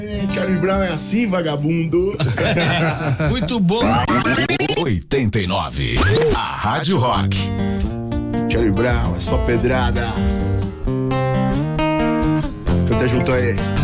Charlie Brown é assim, vagabundo. Muito bom. 89. A Rádio Rock. Charlie Brown é só pedrada. Canta junto aí.